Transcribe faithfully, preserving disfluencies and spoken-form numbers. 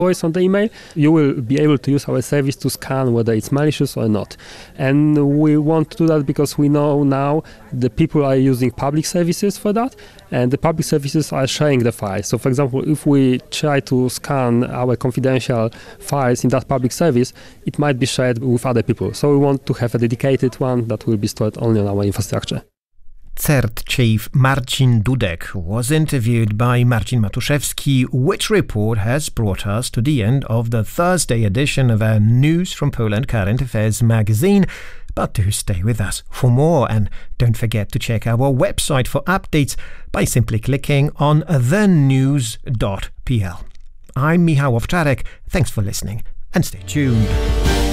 voice on the email, you will be able to use our service to scan whether it's malicious or not. And we want to do that because we know now the people are using public services for that, and the public services are sharing the files. So, for example, if we try to scan our confidential files in that public service, it might be shared with other people. So we want to have a dedicated one that will be stored only on our infrastructure. CERT chief Marcin Dudek was interviewed by Marcin Matuszewski, which report has brought us to the end of the Thursday edition of our News from Poland Current Affairs magazine. But do stay with us for more, and don't forget to check our website for updates by simply clicking on the news dot p l. I'm Michał Owczarek. Thanks for listening and stay tuned.